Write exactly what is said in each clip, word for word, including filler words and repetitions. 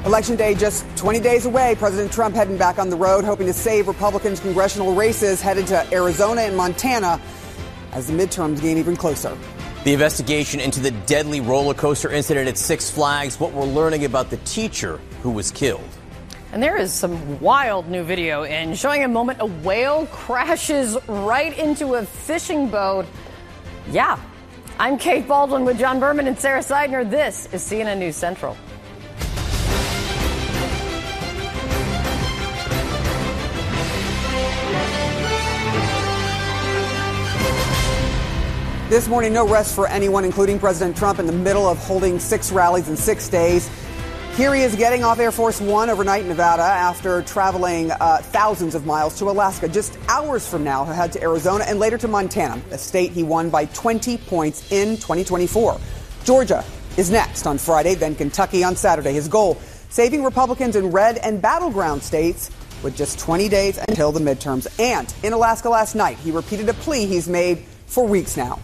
Election day just twenty days away. President Trump heading back on the road, hoping to save Republicans' congressional races, headed to Arizona and Montana as the midterms gain even closer. The investigation into the deadly roller coaster incident at Six Flags, what we're learning about the teacher who was killed. And there is some wild new video in showing a moment a whale crashes right into a fishing boat. Yeah. I'm Kate Baldwin with John Berman and Sarah Seidner. This is C N N News Central. This morning, no rest for anyone, including President Trump, in the middle of holding six rallies in six days. Here he is getting off Air Force One overnight in Nevada after traveling uh, thousands of miles to Alaska. Just hours from now, he'll head to Arizona and later to Montana, a state he won by twenty points in twenty twenty-four. Georgia is next on Friday, then Kentucky on Saturday. His goal, saving Republicans in red and battleground states with just twenty days until the midterms. And in Alaska last night, he repeated a plea he's made for weeks now.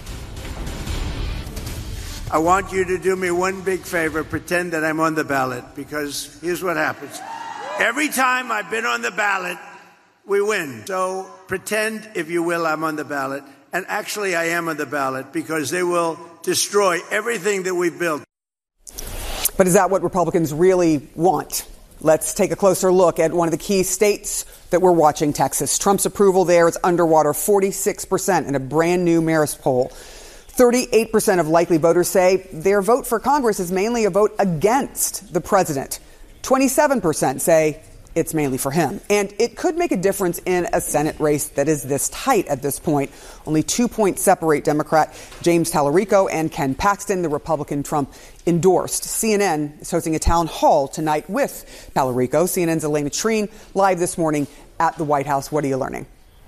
I want you to do me one big favor, pretend that I'm on the ballot, because here's what happens. Every time I've been on the ballot, we win. So pretend, if you will, I'm on the ballot. And actually, I am on the ballot, because they will destroy everything that we've built. But is that what Republicans really want? Let's take a closer look at one of the key states that we're watching, Texas. Trump's approval there is underwater, forty-six percent in a brand new Marist poll. thirty-eight percent of likely voters say their vote for Congress is mainly a vote against the president. twenty-seven percent say it's mainly for him. And it could make a difference in a Senate race that is this tight at this point. Only two points separate Democrat James Tallarico and Ken Paxton, the Republican Trump endorsed. C N N is hosting a town hall tonight with Tallarico. C N N's Elena Treen live this morning at the White House. What are you learning?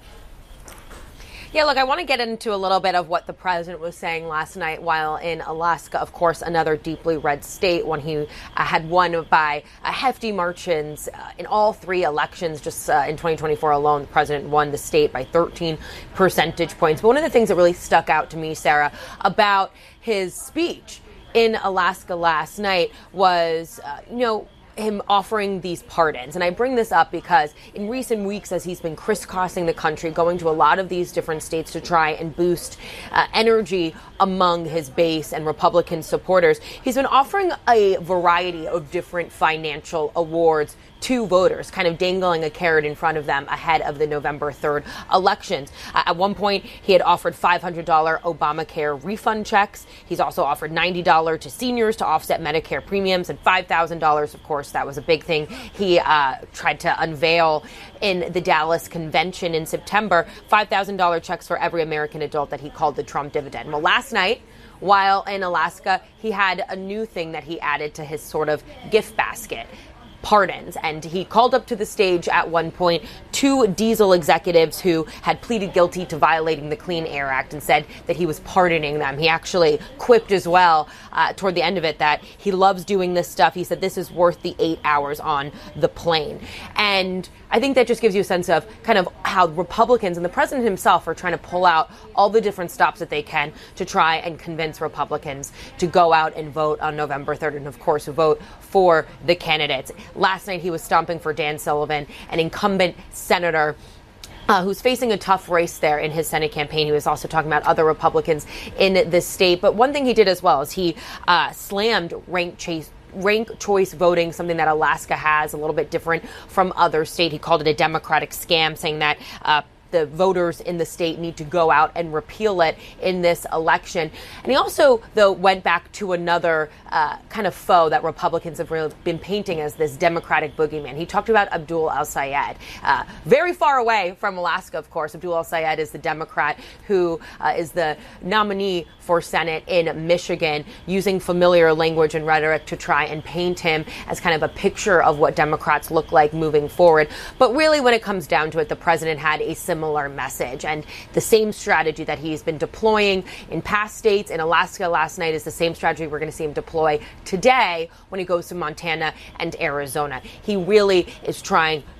Yeah, look, I want to get into a little bit of what the president was saying last night while in Alaska, of course, another deeply red state, one he uh, had won by uh, hefty margins uh, in all three elections. Just uh, in twenty twenty-four alone, the president won the state by thirteen percentage points. But one of the things that really stuck out to me, Sarah, about his speech in Alaska last night was, uh, you know, him offering these pardons. And I bring this up because in recent weeks, as he's been crisscrossing the country, going to a lot of these different states to try and boost uh, energy among his base and Republican supporters, he's been offering a variety of different financial awards to voters, kind of dangling a carrot in front of them ahead of the November third elections. Uh, at one point, he had offered five hundred dollars Obamacare refund checks. He's also offered ninety dollars to seniors to offset Medicare premiums, and five thousand dollars, of course, that was a big thing he uh, tried to unveil in the Dallas convention in September, five thousand dollars checks for every American adult that he called the Trump dividend. Well, last night, while in Alaska, he had a new thing that he added to his sort of gift basket: pardons. And he called up to the stage at one point two diesel executives who had pleaded guilty to violating the Clean Air Act and said that he was pardoning them. He actually quipped as well uh, toward the end of it that he loves doing this stuff. He said this is worth the eight hours on the plane. And I think that just gives you a sense of kind of how Republicans and the president himself are trying to pull out all the different stops that they can to try and convince Republicans to go out and vote on November third and, of course, vote for the candidates. Last night, he was stomping for Dan Sullivan, an incumbent senator Uh, who's facing a tough race there in his Senate campaign. He was also talking about other Republicans in this state. But one thing he did as well is he uh, slammed ranked chase rank choice voting, something that Alaska has, a little bit different from other states. He called it a Democratic scam, saying that uh, the voters in the state need to go out and repeal it in this election. And he also, though, went back to another uh, kind of foe that Republicans have really been painting as this Democratic boogeyman. He talked about Abdul El-Sayed, uh, very far away from Alaska, of course. Abdul El-Sayed is the Democrat who uh, is the nominee for Senate in Michigan, using familiar language and rhetoric to try and paint him as kind of a picture of what Democrats look like moving forward. But really, when it comes down to it, the president had a similar message, and the same strategy that he's been deploying in past states. In Alaska last night is the same strategy we're going to see him deploy today when he goes to Montana and Arizona. He really is trying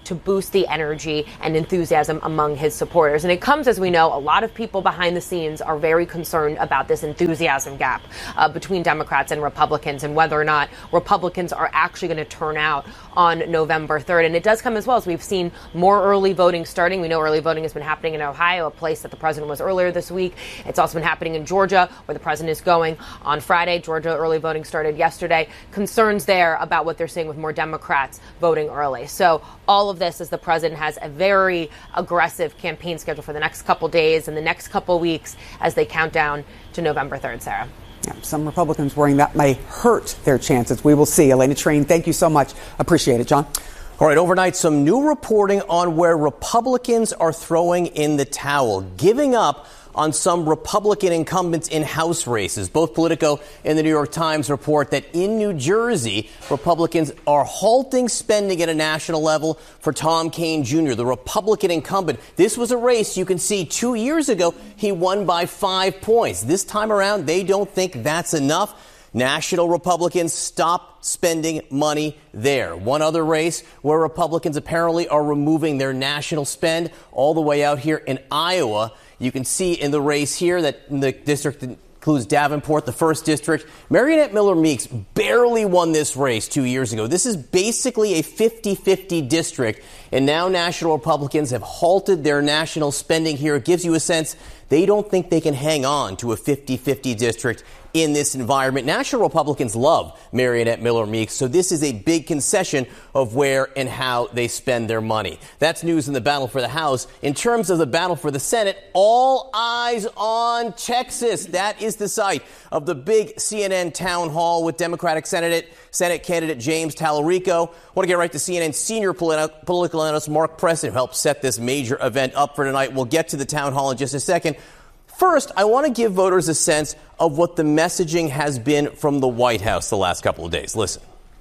to boost the energy and enthusiasm among his supporters. And it comes, as we know, a lot of people behind the scenes are very concerned about this enthusiasm gap uh, between Democrats and Republicans and whether or not Republicans are actually going to turn out on November third. And it does come as well as we've seen more early voting starting. We know early voting has been happening in Ohio, a place that the president was earlier this week. It's also been happening in Georgia, where the president is going on Friday. Georgia early voting started yesterday. Concerns there about what they're seeing with more Democrats voting early. So all of this as the president has a very aggressive campaign schedule for the next couple days and the next couple weeks as they count down to November third, Sarah. Yeah, some Republicans worrying that may hurt their chances. We will see. Elena Train, thank you so much. Appreciate it. John? All right, overnight, some new reporting on where Republicans are throwing in the towel, giving up on some Republican incumbents in House races. Both Politico and the New York Times report that in New Jersey, Republicans are halting spending at a national level for Tom Kean Junior, the Republican incumbent. This was a race you can see two years ago. He won by five points. This time around, they don't think that's enough. National Republicans stop spending money there. One other race where Republicans apparently are removing their national spend all the way out here in Iowa. You can see in the race here that the district includes Davenport, the first district. Mariannette Miller Meeks barely won this race two years ago. This is basically a fifty-fifty district, and now national Republicans have halted their national spending here. It gives you a sense they don't think they can hang on to a fifty-fifty district in this environment. National Republicans love Mariannette Miller Meeks, so this is a big concession of where and how they spend their money. That's news in the battle for the House. In terms of the battle for the Senate, all eyes on Texas. That is the site of the big C N N town hall with Democratic Senate, Senate candidate James Talarico. I want to get right to C N N senior politi- political analyst Mark Preston, who helped set this major event up for tonight. We'll get to the town hall in just a second. First, I want to give voters a sense of what the messaging has been from the White House the last couple of days. Listen.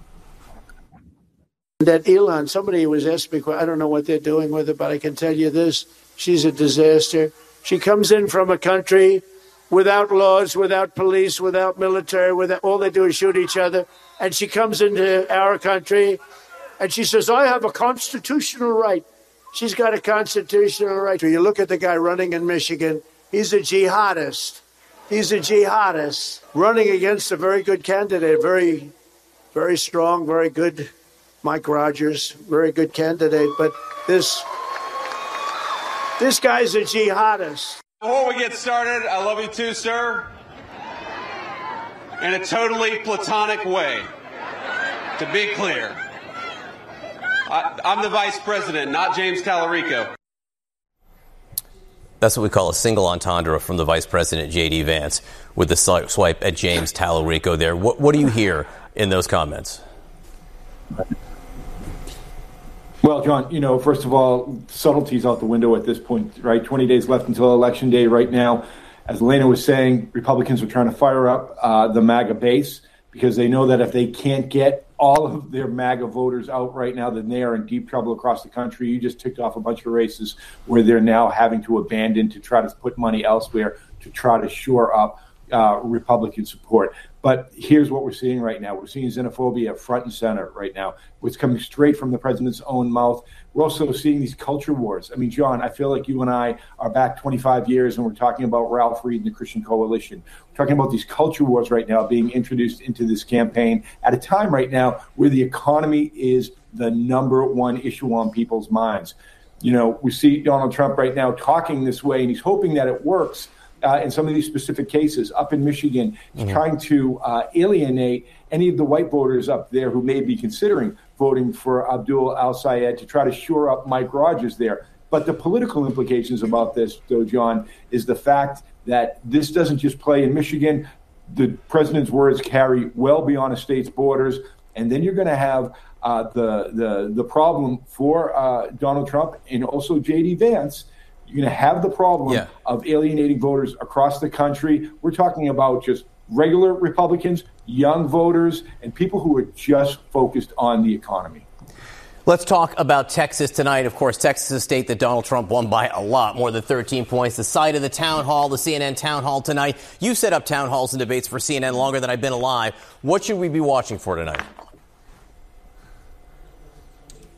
That Elon, somebody was asking me, I don't know what they're doing with her, but I can tell you this, she's a disaster. She comes in from a country without laws, without police, without military, without, all they do is shoot each other. And she comes into our country and she says, I have a constitutional right. She's got a constitutional right. You look at the guy running in Michigan. He's a jihadist. He's a jihadist running against a very good candidate, very, very strong, very good, Mike Rogers, very good candidate. But this, this guy's a jihadist. Before we get started, I love you too, sir. In a totally platonic way, to be clear. I, I'm the vice president, not James Talarico. That's what we call a single entendre from the Vice President, J D. Vance, with the swipe at James Talarico there. What, what do you hear in those comments? Well, John, you know, first of all, subtlety's out the window at this point, right? twenty days left until Election Day right now. As Elena was saying, Republicans are trying to fire up uh, the MAGA base because they know that if they can't get all of their MAGA voters out right now, then they are in deep trouble across the country. You just ticked off a bunch of races where they're now having to abandon to try to put money elsewhere to try to shore up uh, Republican support. But here's what we're seeing right now. We're seeing xenophobia front and center right now. It's coming straight from the president's own mouth. We're also seeing these culture wars. I mean, John, I feel like you and I are back twenty-five years and we're talking about Ralph Reed and the Christian Coalition. We're talking about these culture wars right now being introduced into this campaign at a time right now where the economy is the number one issue on people's minds. You know, we see Donald Trump right now talking this way and he's hoping that it works. Uh, in some of these specific cases up in Michigan, he's mm-hmm. trying to uh, alienate any of the white voters up there who may be considering voting for Abdul Al-Sayed to try to shore up Mike Rogers there. But the political implications about this, though, John, is the fact that this doesn't just play in Michigan. The president's words carry well beyond a state's borders. And then you're going to have uh, the, the, the problem for uh, Donald Trump and also J D. Vance. You're going to have the problem yeah. of alienating voters across the country. We're talking about just regular Republicans, young voters, and people who are just focused on the economy. Let's talk about Texas tonight. Of course, Texas is a state that Donald Trump won by a lot, more than thirteen points. The site of the town hall, the C N N town hall tonight. You set up town halls and debates for C N N longer than I've been alive. What should we be watching for tonight?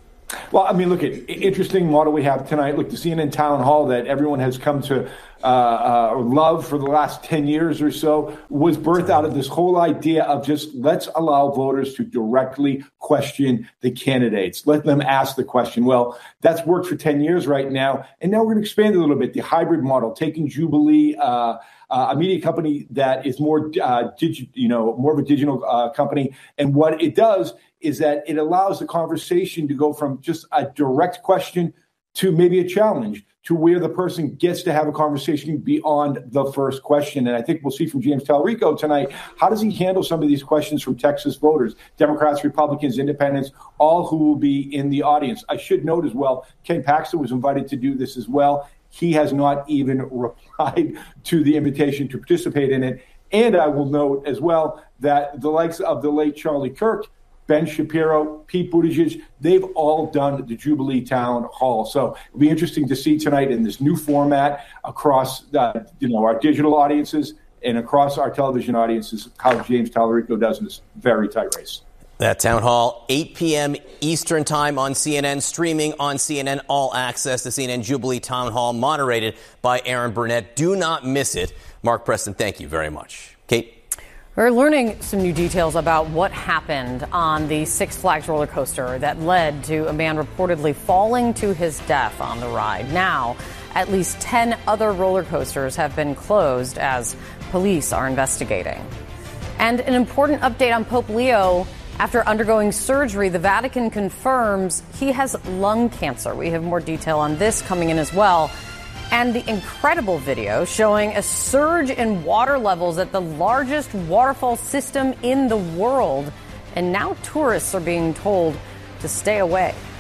Well, I mean, look, at interesting model we have tonight. Look, the C N N town hall that everyone has come to uh, uh, love for the last ten years or so was birthed out of this whole idea of just let's allow voters to directly question the candidates. Let them ask the question. Well, that's worked for ten years right now. And now we're going to expand it a little bit. The hybrid model, taking Jubilee, uh, uh, a media company that is more, uh, digi- you know, more of a digital uh, company. And what it does is that it allows the conversation to go from just a direct question to maybe a challenge, to where the person gets to have a conversation beyond the first question. And I think we'll see from James Talarico tonight, how does he handle some of these questions from Texas voters, Democrats, Republicans, Independents, all who will be in the audience. I should note as well, Ken Paxton was invited to do this as well. He has not even replied to the invitation to participate in it. And I will note as well that the likes of the late Charlie Kirk, Ben Shapiro, Pete Buttigieg, they've all done the Jubilee Town Hall. So it'll be interesting to see tonight in this new format across uh, you know, our digital audiences and across our television audiences, how James Talarico does in this very tight race. That town hall, eight p.m. Eastern time on C N N, streaming on C N N All Access, the C N N Jubilee Town Hall, moderated by Aaron Burnett. Do not miss it. Mark Preston, thank you very much. Kate? We're learning some new details about what happened on the Six Flags roller coaster that led to a man reportedly falling to his death on the ride. Now, at least ten other roller coasters have been closed as police are investigating. And an important update on Pope Leo. After undergoing surgery, the Vatican confirms he has lung cancer. We have more detail on this coming in as well. And the incredible video showing a surge in water levels at the largest waterfall system in the world. And now tourists are being told to stay away.